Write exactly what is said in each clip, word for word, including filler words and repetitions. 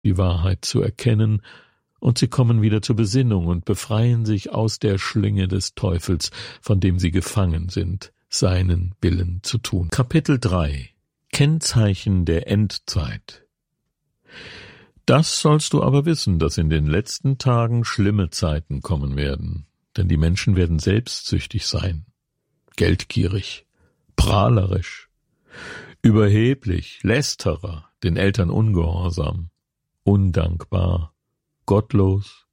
die Wahrheit zu erkennen, und sie kommen wieder zur Besinnung und befreien sich aus der Schlinge des Teufels, von dem sie gefangen sind, seinen Willen zu tun. Kapitel drei. Kennzeichen der Endzeit. Das sollst du aber wissen, dass in den letzten Tagen schlimme Zeiten kommen werden, denn die Menschen werden selbstsüchtig sein, geldgierig, prahlerisch, überheblich, Lästerer, den Eltern ungehorsam, undankbar, gottlos,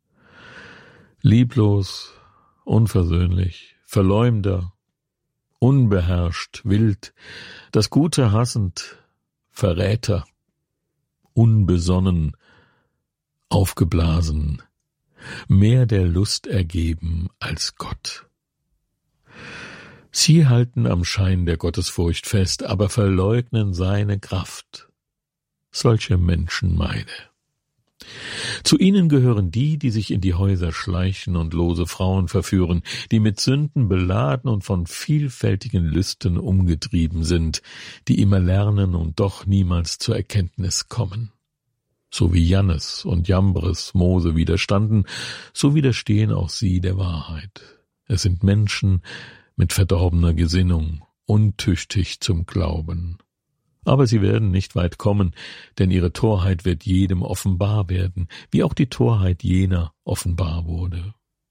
lieblos, unversöhnlich, Verleumder, unbeherrscht, wild, das Gute hassend, Verräter, unbesonnen, aufgeblasen, mehr der Lust ergeben als Gott. Sie halten am Schein der Gottesfurcht fest, aber verleugnen seine Kraft. Solche Menschen meide. Zu ihnen gehören die, die sich in die Häuser schleichen und lose Frauen verführen, die mit Sünden beladen und von vielfältigen Lüsten umgetrieben sind, die immer lernen und doch niemals zur Erkenntnis kommen. So wie Jannes und Jambres Mose widerstanden, so widerstehen auch sie der Wahrheit. Es sind Menschen mit verdorbener Gesinnung, untüchtig zum Glauben. Aber sie werden nicht weit kommen, denn ihre Torheit wird jedem offenbar werden, wie auch die Torheit jener offenbar wurde.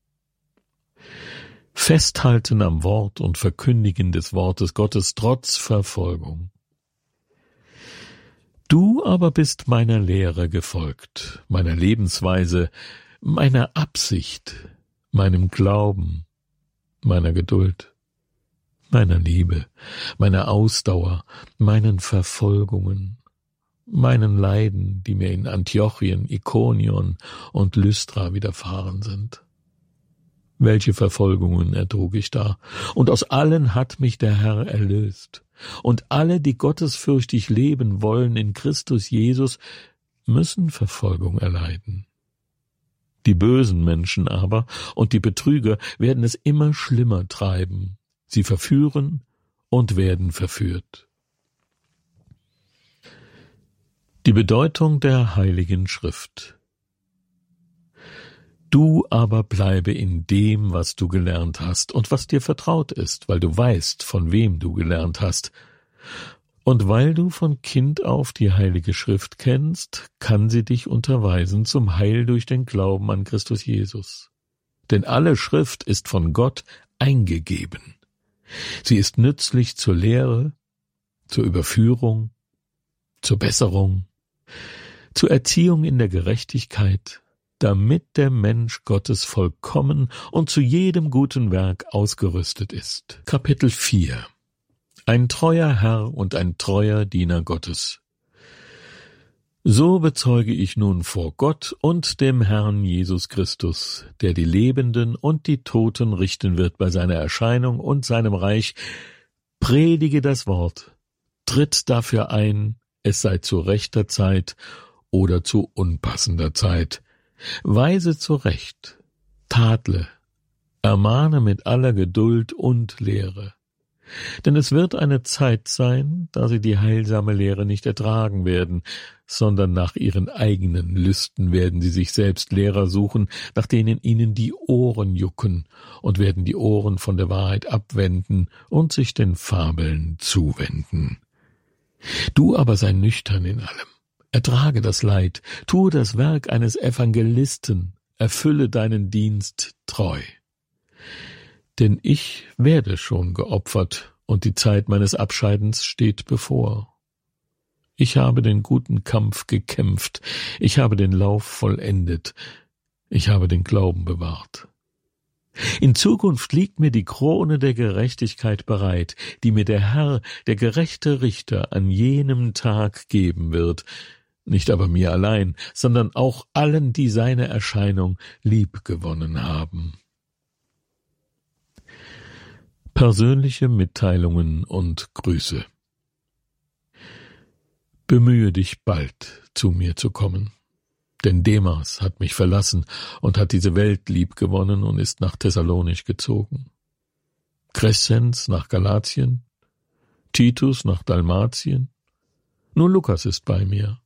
Festhalten am Wort und Verkündigen des Wortes Gottes trotz Verfolgung. Du aber bist meiner Lehre gefolgt, meiner Lebensweise, meiner Absicht, meinem Glauben, meiner Geduld, meiner Liebe, meiner Ausdauer, meinen Verfolgungen, meinen Leiden, die mir in Antiochien, Ikonion und Lystra widerfahren sind. Welche Verfolgungen ertrug ich da, und aus allen hat mich der Herr erlöst. Und alle, die gottesfürchtig leben wollen in Christus Jesus, müssen Verfolgung erleiden. Die bösen Menschen aber und die Betrüger werden es immer schlimmer treiben. Sie verführen und werden verführt. Die Bedeutung der Heiligen Schrift. Du aber bleibe in dem, was du gelernt hast und was dir vertraut ist, weil du weißt, von wem du gelernt hast. Und weil du von Kind auf die Heilige Schrift kennst, kann sie dich unterweisen zum Heil durch den Glauben an Christus Jesus. Denn alle Schrift ist von Gott eingegeben. Sie ist nützlich zur Lehre, zur Überführung, zur Besserung, zur Erziehung in der Gerechtigkeit, damit der Mensch Gottes vollkommen und zu jedem guten Werk ausgerüstet ist. Kapitel vier. Ein treuer Herr und ein treuer Diener Gottes. So bezeuge ich nun vor Gott und dem Herrn Jesus Christus, der die Lebenden und die Toten richten wird bei seiner Erscheinung und seinem Reich, predige das Wort, tritt dafür ein, es sei zu rechter Zeit oder zu unpassender Zeit, weise zurecht, tadle, ermahne mit aller Geduld und Lehre. Denn es wird eine Zeit sein, da sie die heilsame Lehre nicht ertragen werden, sondern nach ihren eigenen Lüsten werden sie sich selbst Lehrer suchen, nach denen ihnen die Ohren jucken, und werden die Ohren von der Wahrheit abwenden und sich den Fabeln zuwenden. Du aber sei nüchtern in allem, ertrage das Leid, tue das Werk eines Evangelisten, erfülle deinen Dienst treu. Denn ich werde schon geopfert, und die Zeit meines Abscheidens steht bevor. Ich habe den guten Kampf gekämpft, ich habe den Lauf vollendet, ich habe den Glauben bewahrt. In Zukunft liegt mir die Krone der Gerechtigkeit bereit, die mir der Herr, der gerechte Richter, an jenem Tag geben wird, nicht aber mir allein, sondern auch allen, die seine Erscheinung liebgewonnen haben. Persönliche Mitteilungen und Grüße. Bemühe dich bald, zu mir zu kommen, denn Demas hat mich verlassen und hat diese Welt liebgewonnen und ist nach Thessalonich gezogen. Crescens nach Galatien, Titus nach Dalmatien, nur Lukas ist bei mir.